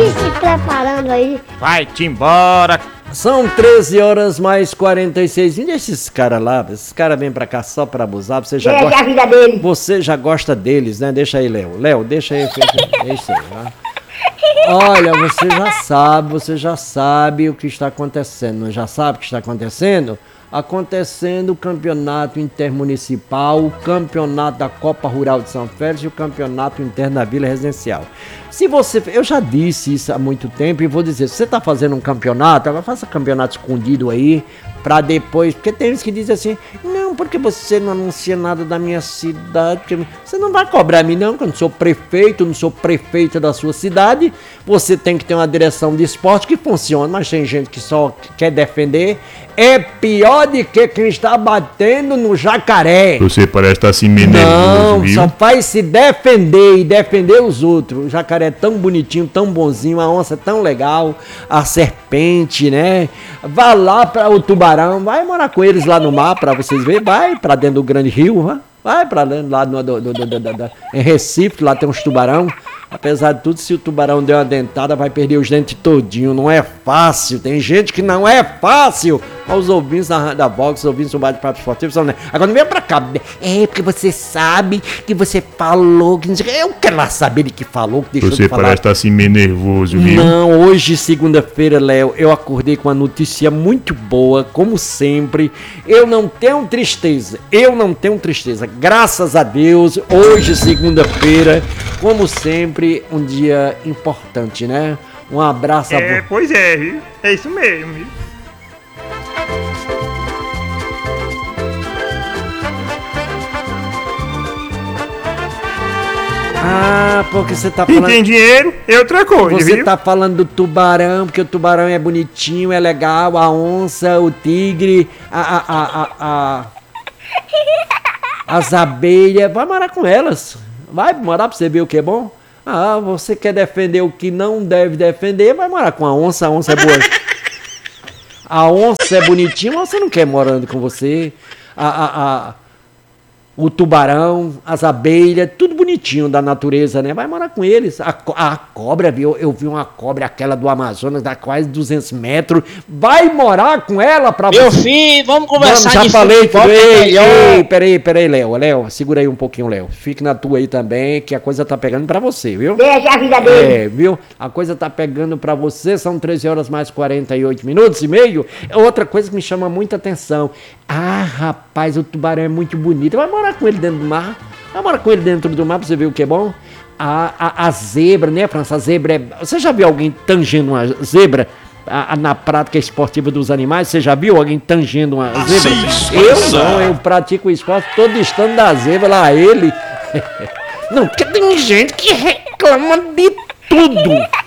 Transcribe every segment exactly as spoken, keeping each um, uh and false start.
se preparando aí. Vai-te embora. São treze horas mais quarenta e seis. Deixa esses caras lá, esses caras vêm pra cá só pra abusar. Você já Deixa gosta... a vida dele. Você já gosta deles, né? Deixa aí, Léo. Léo, deixa aí. Deixa aí, tá? Olha, você já sabe, você já sabe o que está acontecendo. Não já sabe o que está acontecendo? Acontecendo o campeonato intermunicipal, o campeonato da Copa Rural de São Félix e o campeonato interno da Vila Residencial. Se você, eu já disse isso há muito tempo e vou dizer, se você está fazendo um campeonato, agora faça campeonato escondido aí, pra depois, porque tem uns que dizem assim, não, porque você não anuncia nada da minha cidade, porque você não vai cobrar a mim não, que eu não sou prefeito, não sou prefeita da sua cidade, você tem que ter uma direção de esporte que funcione, mas tem gente que só quer defender, é pior do que quem está batendo no jacaré. Você parece estar assim meio nervoso, Não, viu? só faz se defender e defender os outros. O jacaré é tão bonitinho, tão bonzinho, a onça é tão legal, a serpente, né? Vá lá para o tubarão, vai morar com eles lá no mar para vocês verem, vai para dentro do grande rio, vai, vai para dentro lá no, do, do, do, do, do, do, em Recife, lá tem uns tubarão. Apesar de tudo, se o tubarão der uma dentada, vai perder os dentes todinho. Não é fácil. Tem gente que não é fácil. Olha os ouvintes da, da Vox, os ouvintes do Bate-Papo Esportivo. Falando, agora não vem pra cá. É, porque você sabe que você falou. Que não sei, eu quero lá saber de que falou, que deixou Você de falar. parece estar assim meio nervoso, viu? Não, hoje, segunda-feira, Léo, eu acordei com uma notícia muito boa, como sempre. Eu não tenho tristeza. Eu não tenho tristeza. Graças a Deus, hoje, segunda-feira, como sempre, um dia importante, né? Um abraço. É, a... pois é, viu? É isso mesmo, viu? Ah, porque você tá Quem falando... tem dinheiro é outra coisa, Você viu? tá falando do tubarão, porque o tubarão é bonitinho, é legal, a onça, o tigre, a... a, a, a, a... as abelhas, vai morar com elas. Vai morar pra você ver o que é bom. Ah, você quer defender o que não deve defender, vai morar com a onça, a onça é boa. A onça é bonitinha, mas você não quer morando com você. A, a, a, o tubarão, as abelhas, tudo bonitinho da natureza, né? Vai morar com eles. A, a cobra, viu? Eu vi uma cobra, aquela do Amazonas, da quase duzentos metros. Vai morar com ela pra Meu você. filho, vamos conversar Vamos, já de falei, futebol, filho. que é Ei, melhor. ei, peraí, peraí, Léo. Léo, segura aí um pouquinho, Léo. Fique na tua aí também, que a coisa tá pegando pra você, viu? Deixa a vida dele. É, viu? A coisa tá pegando pra você, são treze horas mais quarenta e oito minutos e meio. Outra coisa que me chama muita atenção. Ah, rapaz, o tubarão é muito bonito. Vai morar com ele dentro do mar. Vai morar com ele dentro do mar pra você ver o que é bom. A, a, a zebra, né, França? A zebra é... Você já viu alguém tangendo uma zebra? A, a, na prática esportiva dos animais, você já viu alguém tangendo uma zebra? Eu não, eu pratico o esporte todo distante da zebra, lá ele. Não, porque tem gente que reclama de tudo.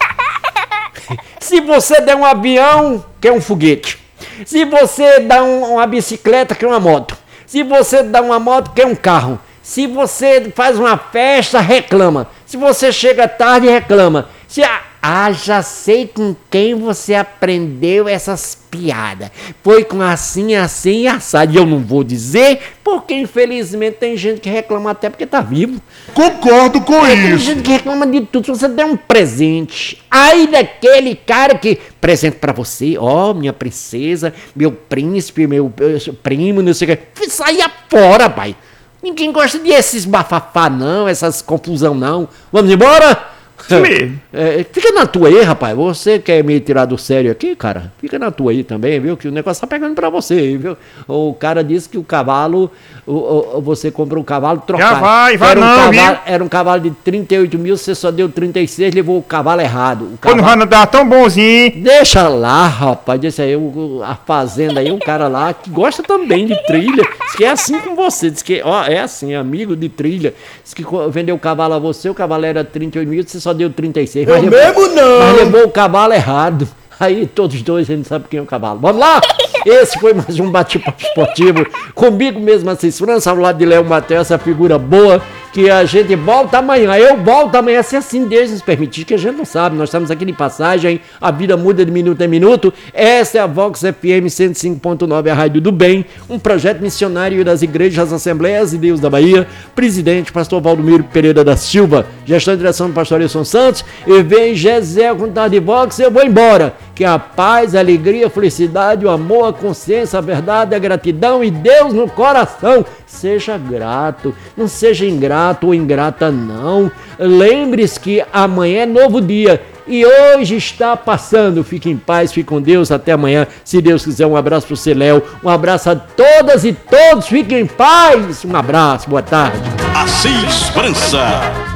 Se você der um avião, quer um foguete. Se você dá um, uma bicicleta, quer uma moto. Se você dá uma moto, quer um carro. Se você faz uma festa, reclama. Se você chega tarde, reclama. Se a... Ah, já sei com quem você aprendeu essas piadas. Foi com assim, assim e assado. E eu não vou dizer, porque infelizmente tem gente que reclama até porque tá vivo. Concordo com É, tem isso. gente que reclama de tudo. Se você der um presente, aí daquele cara que... Presente pra você, ó, minha princesa, meu príncipe, meu eh, primo, não sei o que. Saia fora, pai. Ninguém gosta de esses bafafá, não, essas confusão, não. Vamos embora? Isso mesmo. É, fica na tua aí, rapaz. Você quer me tirar do sério aqui, cara? Fica na tua aí também, viu? Que o negócio tá pegando pra você, viu? O cara disse que o cavalo, o, o, você comprou um cavalo trocado. Já vai, vai era um não, cavalo, viu? Era um cavalo de trinta e oito mil, você só deu trinta e seis, levou o cavalo errado. O Quando o cavalo... Rana dá tão bonzinho. Deixa lá, rapaz. Disse aí, o, a fazenda aí, um cara lá que gosta também de trilha. Diz que é assim com você. Diz que, ó, é assim, amigo de trilha. Diz que vendeu o cavalo a você, o cavalo era trinta e oito mil, você só deu trinta e seis. Eu Mas levou- mesmo não. Mas levou o cavalo errado. Aí todos dois a gente sabe quem é o cavalo. Vamos lá! Esse foi mais um bate-papo esportivo. Comigo mesmo, Assis França, ao lado de Léo Matheus, essa figura boa que a gente volta amanhã. Eu volto amanhã, se assim Deus nos permitir, que a gente não sabe. Nós estamos aqui de passagem, a vida muda de minuto em minuto. Essa é a Vox F M cento e cinco ponto nove, a Rádio do Bem, um projeto missionário das Igrejas Assembleias de Deus da Bahia. Presidente, pastor Valdomiro Pereira da Silva, gestão e direção do pastor Wilson Santos. E vem Gisele com tarde de Vox, eu vou embora. Que a paz, a alegria, a felicidade, o amor, a consciência, a verdade, a gratidão e Deus no coração. Seja grato, não seja ingrato ou ingrata não. Lembre-se que amanhã é novo dia e hoje está passando. Fique em paz, fique com Deus, até amanhã, se Deus quiser. Um abraço para o Celéu, um abraço a todas e todos, fiquem em paz. Um abraço, boa tarde. Assis França.